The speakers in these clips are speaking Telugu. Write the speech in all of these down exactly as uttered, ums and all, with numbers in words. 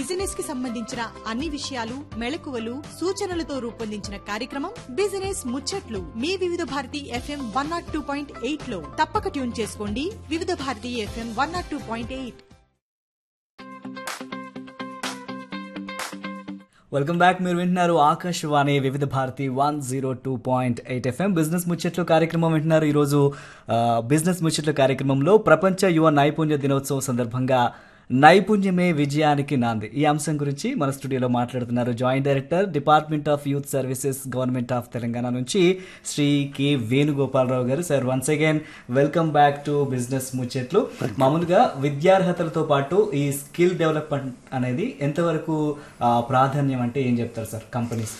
బిజినెస్ కి సంబంధించిన అన్ని విషయాలు, మెళకువలు, సూచనలతో రూపొందించిన కార్యక్రమం బిజినెస్ ముచ్చట్లు మీ వివిధ Bharati FM one not two point eight లో తప్పక ట్యూన్ చేసుకోండి. వివిధ Bharati FM one not two point eight. Welcome back. మీరు వింటున్నారు ఆకాశవాణి వివిధ Bharati one zero two point eight FM business ముచ్చట్లు కార్యక్రమం వింటున్నారు. ఈరోజు బిజినెస్ ముచ్చట్లు కార్యక్రమంలో ప్రపంచ యువ నైపుణ్య దినోత్సవం సందర్భంగా నైపుణ్యమే విజయానికి నాంది ఈ అంశం గురించి మన స్టూడియోలో మాట్లాడుతున్నారు joint director department of youth services government of Telangana నుంచి శ్రీ కె వేణుగోపాలరావు గారు. Sir, once again welcome back to business ముచ్చట్లు. మామూలుగా విద్యార్హతలతో పాటు ఈ స్కిల్ డెవలప్మెంట్ అనేది ఎంతవరకు ప్రాధాన్యం అంటే ఏం చెప్తారు సార్? కంపెనీస్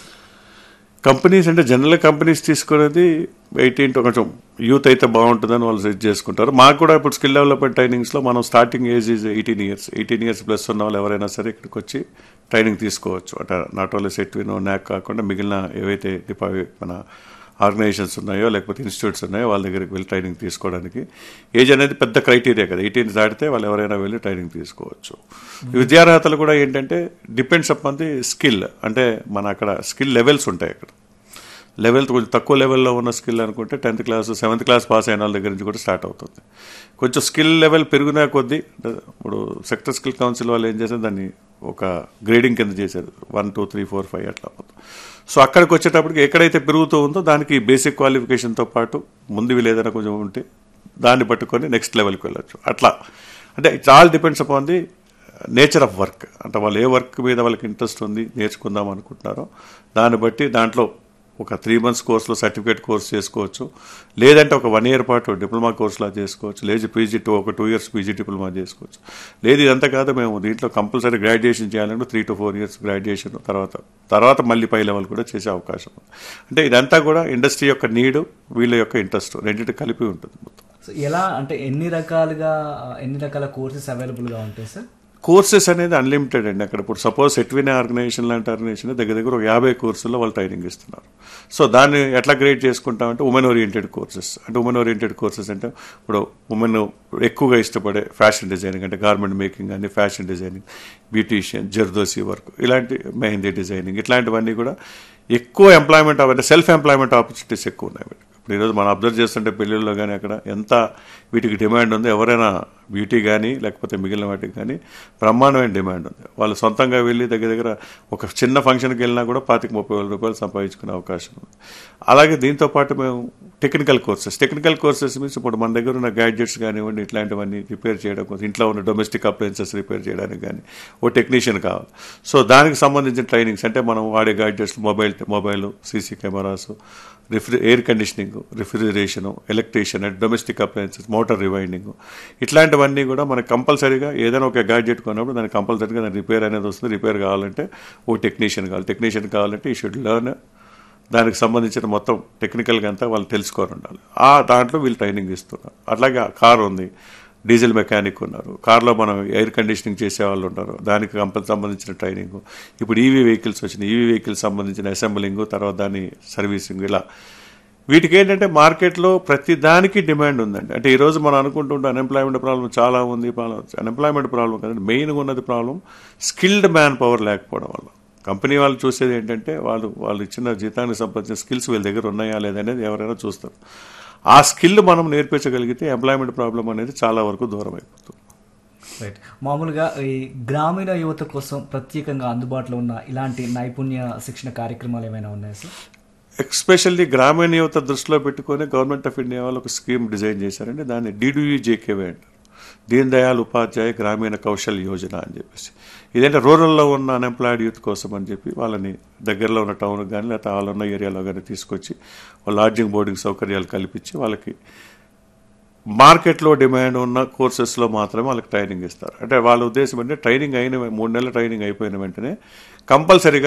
కంపెనీస్ అంటే జనరల్ కంపెనీస్ తీసుకునేది ఎయిటీన్ టు కొంచెం యూత్ అయితే బాగుంటుందని వాళ్ళు సెట్ చేసుకుంటారు. మాకు కూడా ఇప్పుడు స్కిల్ డెవలప్మెంట్ ట్రైనింగ్స్లో మనం starting age is eighteen years eighteen years plus ఉన్న వాళ్ళు ఎవరైనా సరే ఇక్కడికి వచ్చి ట్రైనింగ్ తీసుకోవచ్చు. అంటే నాట్ ఓన్లీ సెట్వినో న్యాక్ కాకుండా మిగిలిన ఏవైతే డిపా మన ఆర్గనైజేషన్స్ ఉన్నాయో లేకపోతే ఇన్స్టిట్యూట్స్ ఉన్నాయో వాళ్ళ దగ్గరికి వెళ్ళి ట్రైనింగ్ తీసుకోవడానికి ఏజ్ అనేది పెద్ద క్రైటీరియా కదా. ఎయిటీన్ దాటితే వాళ్ళు ఎవరైనా వెళ్ళి ట్రైనింగ్ తీసుకోవచ్చు. విద్యార్హతలు కూడా ఏంటంటే డిపెండ్స్ అపాన్ ది స్కిల్. అంటే మన అక్కడ స్కిల్ లెవెల్స్ ఉంటాయి. అక్కడ లెవెల్ కొంచెం తక్కువ లెవెల్లో ఉన్న స్కిల్ అనుకుంటే tenth class seventh class pass అయిన వాళ్ళ దగ్గర నుంచి కూడా స్టార్ట్ అవుతుంది. కొంచెం స్కిల్ లెవెల్ పెరిగినా కొద్దీ ఇప్పుడు సెక్టర్ స్కిల్ కౌన్సిల్ వాళ్ళు ఏం చేశారు, దాన్ని ఒక గ్రేడింగ్ కింద చేశారు. One two three four five అట్లా. సో అక్కడికి వచ్చేటప్పటికి ఎక్కడైతే పెరుగుతూ ఉందో దానికి బేసిక్ క్వాలిఫికేషన్తో పాటు ముందు ఏదైనా కొంచెం ఉంటే దాన్ని పట్టుకొని నెక్స్ట్ లెవెల్కి వెళ్ళొచ్చు. అట్లా అంటే it's all depends upon the nature of work. అంటే వాళ్ళు ఏ వర్క్ మీద వాళ్ళకి ఇంట్రెస్ట్ ఉంది, నేర్చుకుందాం అనుకుంటున్నారో దాన్ని బట్టి దాంట్లో ఒక త్రీ మంత్స్ కోర్సులో సర్టిఫికేట్ కోర్స్ చేసుకోవచ్చు, లేదంటే ఒక వన్ ఇయర్ పాటు డిప్లొమా కోర్సులా చేసుకోవచ్చు, లేదు పీజీ టూ ఒక టూ ఇయర్స్ పీజీ డిప్లొమా చేసుకోవచ్చు. లేదు ఇదంతా కాదు మేము దీంట్లో కంపల్సరీ గ్రాడ్యుయేషన్ చేయాలంటే three to four years graduation తర్వాత తర్వాత మళ్ళీ పై లెవెల్ కూడా చేసే అవకాశం ఉంది. అంటే ఇదంతా కూడా ఇండస్ట్రీ యొక్క నీడు, వీళ్ళ యొక్క ఇంట్రెస్ట్ రెండింటి కలిపి ఉంటుంది మొత్తం. ఎలా అంటే ఎన్ని రకాలుగా ఎన్ని రకాల కోర్సెస్ అవైలబుల్గా ఉంటాయి సార్? కోర్సెస్ అనేది అన్లిమిటెడ్ అండి. అక్కడ ఇప్పుడు సపోజ్ ఎట్విన్ ఆర్గనైజేషన్ లాంటి ఆర్గనైజేషన్ దగ్గర దగ్గర ఒక యాభై కోర్సుల్లో వాళ్ళు ట్రైనింగ్ ఇస్తున్నారు. సో దాన్ని ఎట్లా గ్రేడ్ చేసుకుంటామంటే ఉమెన్ ఓరియంటెడ్ కోర్సెస్. అంటే ఉమెన్ ఓరియంటెడ్ కోర్సెస్ అంటే ఇప్పుడు ఉమెన్ ఎక్కువగా ఇష్టపడే ఫ్యాషన్ డిజైనింగ్ అంటే గార్మెంట్ మేకింగ్ కానీ, fashion designing, beautician, zardozi work, ఇలాంటి మెహందీ డిజైనింగ్, ఇట్లాంటివన్నీ కూడా ఎక్కువ ఎంప్లాయ్మెంట్ అంటే సెల్ఫ్ ఎంప్లాయ్మెంట్ ఆపర్చునిటీస్ ఎక్కువ ఉన్నాయి. ఇప్పుడు ఈరోజు మనం అబ్జర్వ్ చేస్తుంటే పెళ్ళిళ్ళలో కానీ అక్కడ ఎంత వీటికి డిమాండ్ ఉంది. ఎవరైనా బ్యూటీ కానీ లేకపోతే మిగిలిన వాటికి కానీ బ్రహ్మాండమైన డిమాండ్ ఉంది. వాళ్ళు సొంతంగా వెళ్ళి దగ్గర దగ్గర ఒక చిన్న ఫంక్షన్కి వెళ్ళినా కూడా పాతిక ముప్పై వేల రూపాయలు సంపాదించుకునే అవకాశం ఉంది. అలాగే దీంతోపాటు మేము technical courses technical courses means ఇప్పుడు మన దగ్గర ఉన్న గ్యాడ్జెట్స్ కానివ్వండి, ఇట్లాంటివన్నీ రిపేర్ చేయడం కోసం, ఇంట్లో ఉన్న డొమెస్టిక్ అప్లయన్సెస్ రిపేర్ చేయడానికి కానీ ఓ టెక్నీషియన్ కావాలి. సో దానికి సంబంధించిన ట్రైనింగ్స్ అంటే మనం వాడే gadgets mobile mobile CC cameras, రిఫ్రి air conditioning, రిఫ్రిజరేషను, electrician, domestic appliances, motor rewinding, ఇట్లాంటివన్నీ కూడా మనకు కంపల్సరీగా ఏదైనా ఒక గ్యాడ్జెట్ కొన్నప్పుడు దానికి కంపల్సరీగా దాని రిపేర్ అనేది వస్తుంది. రిపేర్ కావాలంటే ఓ టెక్నీషియన్ కావాలి. టెక్నీషియన్ కావాలంటే ఈ షుడ్ లెర్న్ దానికి సంబంధించిన మొత్తం టెక్నికల్గా అంతా వాళ్ళు తెలుసుకొని ఉండాలి. ఆ దాంట్లో వీళ్ళు ట్రైనింగ్ ఇస్తున్నారు. అట్లాగే కార్ ఉంది, డీజిల్ మెకానిక్ ఉన్నారు, కార్లో మనం ఎయిర్ కండిషనింగ్ చేసే వాళ్ళు ఉంటారు, దానికి కంపెనీ సంబంధించిన ట్రైనింగ్. ఇప్పుడు ఈవీ వెహికల్స్ వచ్చినాయి, ఈవీ వెహికల్స్ సంబంధించిన అసెంబ్లింగ్, తర్వాత దాని సర్వీసింగ్, ఇలా వీటికి ఏంటంటే మార్కెట్లో ప్రతి దానికి డిమాండ్ ఉందండి. అంటే ఈరోజు మనం అనుకుంటుంటే అన్ఎంప్లాయ్మెంట్ ప్రాబ్లం చాలా ఉంది. అన్ఎంప్లాయ్మెంట్ ప్రాబ్లం కదండి, మెయిన్గా ఉన్నది ప్రాబ్లం స్కిల్డ్ మ్యాన్ పవర్ లేకపోవడం వల్ల. కంపెనీ వాళ్ళు చూసేది ఏంటంటే వాళ్ళు వాళ్ళు ఇచ్చిన జీతానికి సంబంధించిన స్కిల్స్ వీళ్ళ దగ్గర ఉన్నాయా లేదనేది ఎవరైనా చూస్తారు. ఆ స్కిల్ మనం నేర్పించగలిగితే ఎంప్లాయ్మెంట్ ప్రాబ్లం అనేది చాలా వరకు దూరం అయిపోతుంది. రైట్. మామూలుగా ఈ గ్రామీణ యువత కోసం ప్రత్యేకంగా అందుబాటులో ఉన్న ఇలాంటి నైపుణ్య శిక్షణ కార్యక్రమాలు ఏమైనా ఉన్నాయా సార్? ఎస్పెషల్లీ గ్రామీణ యువత దృష్టిలో పెట్టుకొని గవర్నమెంట్ ఆఫ్ ఇండియా వాళ్ళు ఒక స్కీమ్ డిజైన్ చేశారండి. దాన్ని డిడియూజేకేవై అంటారు, దీన్ దయాళ్ ఉపాధ్యాయ గ్రామీణ కౌశల్ యోజన అని చెప్పేసి. ఇదంటే రూరల్లో ఉన్న అన్ఎంప్లాయిడ్ యూత్ కోసం అని చెప్పి వాళ్ళని దగ్గరలో ఉన్న టౌన్కి కానీ లేకపోతే వాళ్ళు ఉన్న ఏరియాలో కానీ తీసుకొచ్చి వాళ్ళ లాడ్జింగ్ బోర్డింగ్ సౌకర్యాలు కల్పించి వాళ్ళకి మార్కెట్లో డిమాండ్ ఉన్న కోర్సెస్లో మాత్రమే వాళ్ళకి ట్రైనింగ్ ఇస్తారు. అంటే వాళ్ళ ఉద్దేశం అంటే ట్రైనింగ్ అయిన మూడు నెలల ట్రైనింగ్ అయిపోయిన వెంటనే కంపల్సరీగా